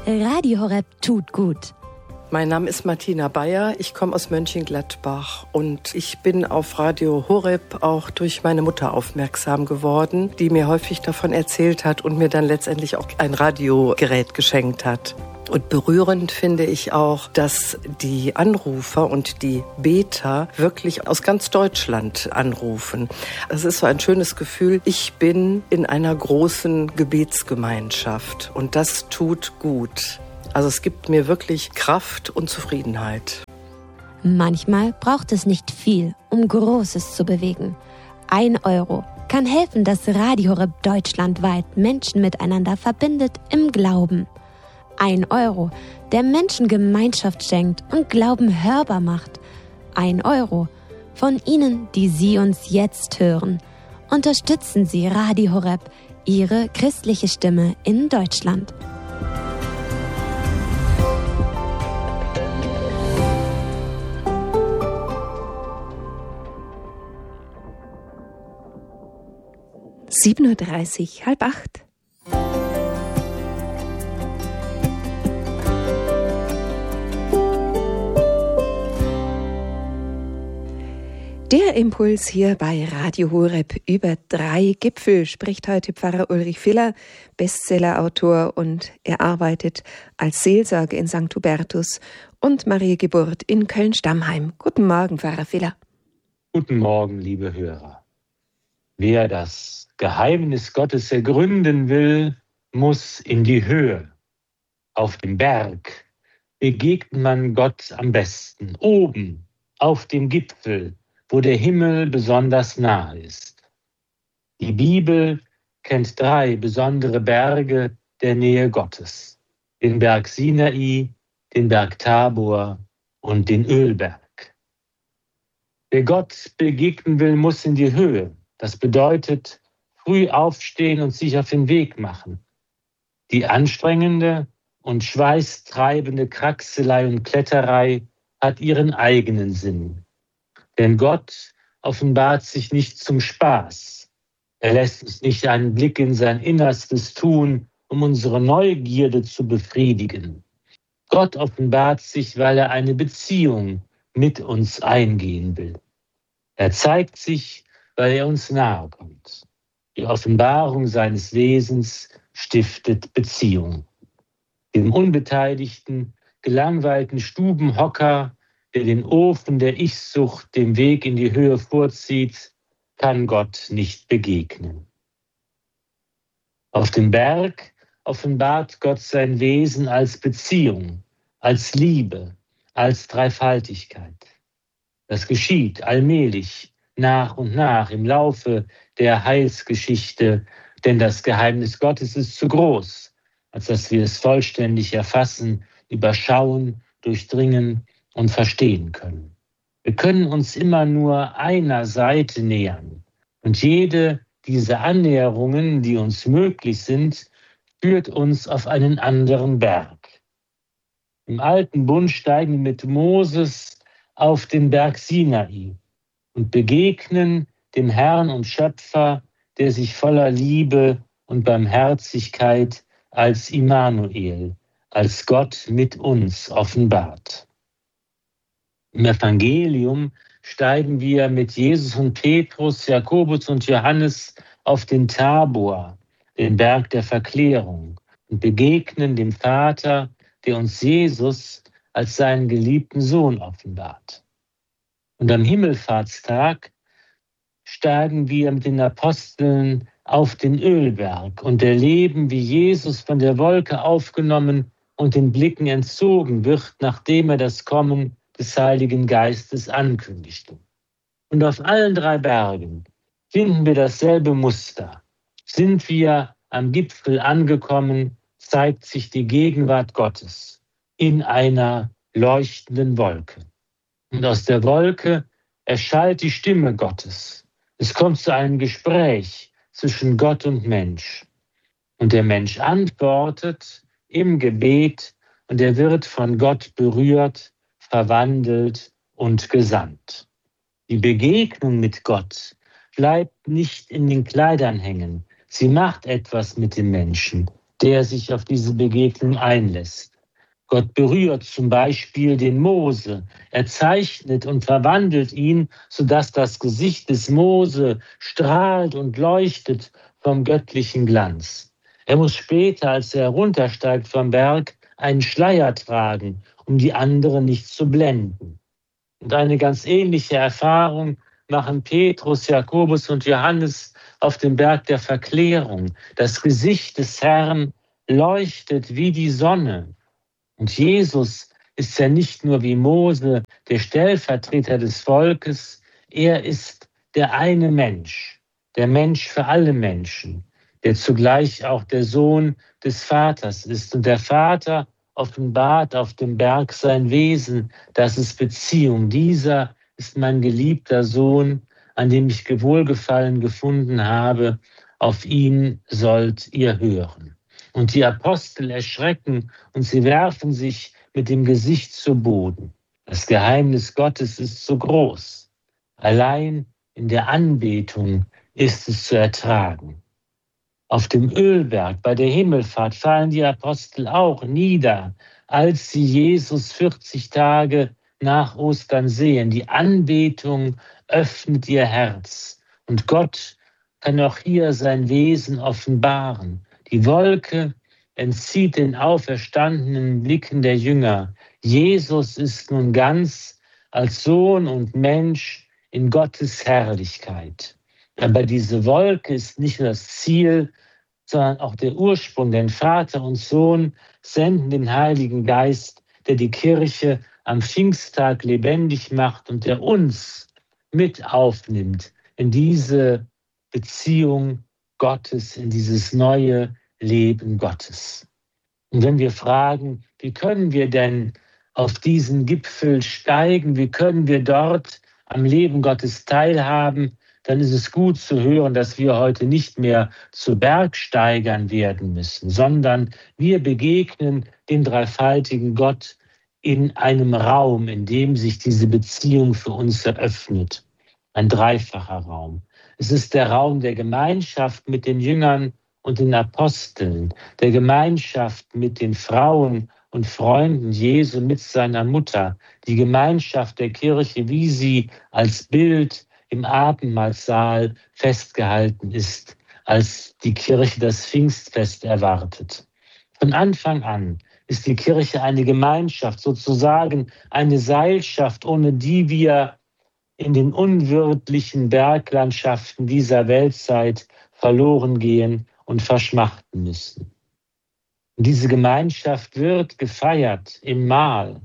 Radio Horeb tut gut. Mein Name ist Martina Bayer, ich komme aus Mönchengladbach und ich bin auf Radio Horeb auch durch meine Mutter aufmerksam geworden, die mir häufig davon erzählt hat und mir dann letztendlich auch ein Radiogerät geschenkt hat. Und berührend finde ich auch, dass die Anrufer und die Beter wirklich aus ganz Deutschland anrufen. Es ist so ein schönes Gefühl, ich bin in einer großen Gebetsgemeinschaft und das tut gut. Also es gibt mir wirklich Kraft und Zufriedenheit. Manchmal braucht es nicht viel, um Großes zu bewegen. 1 Euro kann helfen, dass Radio Horeb deutschlandweit Menschen miteinander verbindet im Glauben. 1 Euro, der Menschen Gemeinschaft schenkt und Glauben hörbar macht. 1 Euro von Ihnen, die Sie uns jetzt hören. Unterstützen Sie Radio Horeb, Ihre christliche Stimme in Deutschland. Uhr, 7:30, 7:30. Der Impuls hier bei Radio Horeb über 3 Gipfel spricht heute Pfarrer Ulrich Filler, Bestsellerautor, und er arbeitet als Seelsorger in St. Hubertus und Maria Geburt in Köln-Stammheim. Guten Morgen, Pfarrer Filler. Guten Morgen, liebe Hörer. Wer das Geheimnis Gottes ergründen will, muss in die Höhe. Auf dem Berg begegnet man Gott am besten, oben auf dem Gipfel, wo der Himmel besonders nahe ist. Die Bibel kennt 3 besondere Berge der Nähe Gottes: den Berg Sinai, den Berg Tabor und den Ölberg. Wer Gott begegnen will, muss in die Höhe. Das bedeutet, früh aufstehen und sich auf den Weg machen. Die anstrengende und schweißtreibende Kraxelei und Kletterei hat ihren eigenen Sinn. Denn Gott offenbart sich nicht zum Spaß. Er lässt uns nicht einen Blick in sein Innerstes tun, um unsere Neugierde zu befriedigen. Gott offenbart sich, weil er eine Beziehung mit uns eingehen will. Er zeigt sich, weil er uns nahe kommt. Die Offenbarung seines Wesens stiftet Beziehung. Dem unbeteiligten, gelangweilten Stubenhocker, der den Ofen der Ich-Sucht dem Weg in die Höhe vorzieht, kann Gott nicht begegnen. Auf dem Berg offenbart Gott sein Wesen als Beziehung, als Liebe, als Dreifaltigkeit. Das geschieht allmählich, nach und nach im Laufe der Heilsgeschichte, denn das Geheimnis Gottes ist zu groß, als dass wir es vollständig erfassen, überschauen, durchdringen und verstehen können. Wir können uns immer nur einer Seite nähern und jede dieser Annäherungen, die uns möglich sind, führt uns auf einen anderen Berg. Im Alten Bund steigen wir mit Moses auf den Berg Sinai und begegnen dem Herrn und Schöpfer, der sich voller Liebe und Barmherzigkeit als Immanuel, als Gott mit uns offenbart. Im Evangelium steigen wir mit Jesus und Petrus, Jakobus und Johannes auf den Tabor, den Berg der Verklärung, und begegnen dem Vater, der uns Jesus als seinen geliebten Sohn offenbart. Und am Himmelfahrtstag steigen wir mit den Aposteln auf den Ölberg und erleben, wie Jesus von der Wolke aufgenommen und den Blicken entzogen wird, nachdem er das Kommen des Heiligen Geistes ankündigte. Und auf allen 3 Bergen finden wir dasselbe Muster. Sind wir am Gipfel angekommen, zeigt sich die Gegenwart Gottes in einer leuchtenden Wolke. Und aus der Wolke erschallt die Stimme Gottes. Es kommt zu einem Gespräch zwischen Gott und Mensch. Und der Mensch antwortet im Gebet und er wird von Gott berührt, verwandelt und gesandt. Die Begegnung mit Gott bleibt nicht in den Kleidern hängen. Sie macht etwas mit dem Menschen. der sich auf diese Begegnung einlässt. Gott berührt zum Beispiel den Mose. Er zeichnet und verwandelt ihn, sodass das Gesicht des Mose strahlt und leuchtet vom göttlichen Glanz. Er muss später, als er heruntersteigt vom Berg, einen Schleier tragen, um die anderen nicht zu blenden. Und eine ganz ähnliche Erfahrung machen Petrus, Jakobus und Johannes auf dem Berg der Verklärung. Das Gesicht des Herrn leuchtet wie die Sonne. Und Jesus ist ja nicht nur wie Mose der Stellvertreter des Volkes, er ist der eine Mensch, der Mensch für alle Menschen, der zugleich auch der Sohn des Vaters ist. Und der Vater offenbart auf dem Berg sein Wesen, das ist Beziehung. Dieser ist mein geliebter Sohn, an dem ich Wohlgefallen gefunden habe, auf ihn sollt ihr hören. Und die Apostel erschrecken und sie werfen sich mit dem Gesicht zu Boden. Das Geheimnis Gottes ist so groß. Allein in der Anbetung ist es zu ertragen. Auf dem Ölberg bei der Himmelfahrt fallen die Apostel auch nieder, als sie Jesus 40 Tage nach Ostern sehen. Die Anbetung öffnet ihr Herz und Gott kann auch hier sein Wesen offenbaren. Die Wolke entzieht den auferstandenen Blicken der Jünger. Jesus ist nun ganz als Sohn und Mensch in Gottes Herrlichkeit. Aber diese Wolke ist nicht nur das Ziel, sondern auch der Ursprung. Denn Vater und Sohn senden den Heiligen Geist, der die Kirche am Pfingsttag lebendig macht und der uns mit aufnimmt in diese Beziehung Gottes, in dieses neue Leben Gottes. Und wenn wir fragen, wie können wir denn auf diesen Gipfel steigen, wie können wir dort am Leben Gottes teilhaben, dann ist es gut zu hören, dass wir heute nicht mehr zu Bergsteigern werden müssen, sondern wir begegnen dem dreifaltigen Gott in einem Raum, in dem sich diese Beziehung für uns eröffnet. Ein dreifacher Raum. Es ist der Raum der Gemeinschaft mit den Jüngern und den Aposteln, der Gemeinschaft mit den Frauen und Freunden Jesu, mit seiner Mutter, die Gemeinschaft der Kirche, wie sie als Bild im Abendmahlsaal festgehalten ist, als die Kirche das Pfingstfest erwartet. Von Anfang an ist die Kirche eine Gemeinschaft, sozusagen eine Seilschaft, ohne die wir in den unwirtlichen Berglandschaften dieser Weltzeit verloren gehen und verschmachten müssen. Und diese Gemeinschaft wird gefeiert im Mahl.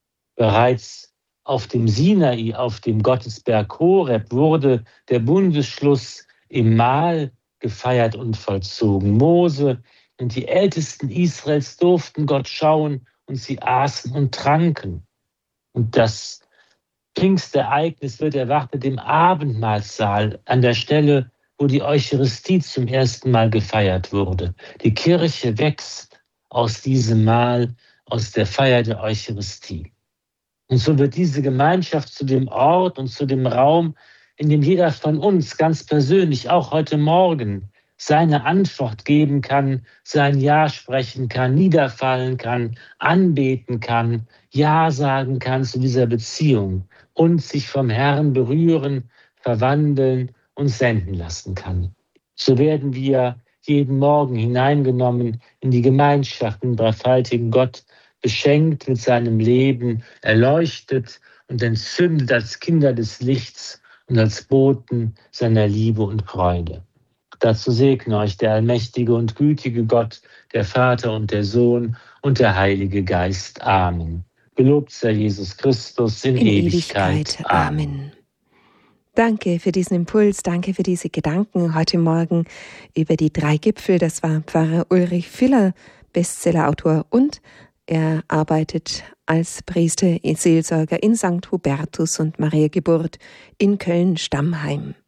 Bereits auf dem Sinai, auf dem Gottesberg Horeb, wurde der Bundesschluss im Mahl gefeiert und vollzogen. Mose und die Ältesten Israels durften Gott schauen und sie aßen und tranken. Und das Pfingstereignis wird erwartet im Abendmahlsaal an der Stelle, wo die Eucharistie zum ersten Mal gefeiert wurde. Die Kirche wächst aus diesem Mahl, aus der Feier der Eucharistie. Und so wird diese Gemeinschaft zu dem Ort und zu dem Raum, in dem jeder von uns ganz persönlich, auch heute Morgen, seine Antwort geben kann, sein Ja sprechen kann, niederfallen kann, anbeten kann, Ja sagen kann zu dieser Beziehung und sich vom Herrn berühren, verwandeln und senden lassen kann. So werden wir jeden Morgen hineingenommen in die Gemeinschaft mit dem dreifaltigen Gott, beschenkt mit seinem Leben, erleuchtet und entzündet als Kinder des Lichts und als Boten seiner Liebe und Freude. Dazu segne euch der allmächtige und gütige Gott, der Vater und der Sohn und der Heilige Geist. Amen. Gelobt sei Jesus Christus in Ewigkeit. Amen. Danke für diesen Impuls, danke für diese Gedanken heute Morgen über die 3 Gipfel. Das war Pfarrer Ulrich Filler, Bestsellerautor, und er arbeitet als Priester, Seelsorger in St. Hubertus und Maria Geburt in Köln-Stammheim.